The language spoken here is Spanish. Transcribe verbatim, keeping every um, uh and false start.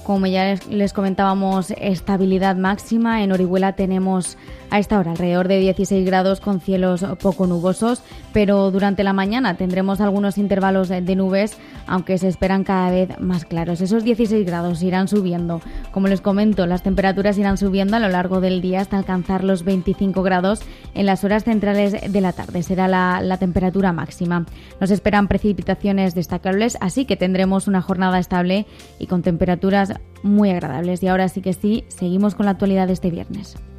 Como ya les, les comentábamos, estabilidad máxima. En Orihuela tenemos a esta hora alrededor de dieciséis grados con cielos poco nubosos, pero durante la mañana tendremos algunos intervalos de, de nubes, aunque se esperan cada vez más claros. Esos dieciséis grados irán subiendo. Como les comento, las temperaturas irán subiendo a lo largo del día hasta alcanzar los veinticinco grados en las horas centrales de la tarde. Será la, la temperatura máxima. Nos esperan precipitaciones destacables, así que tendremos una jornada estable y con temperaturas muy agradables. Y ahora sí que sí, seguimos con la actualidad de este viernes.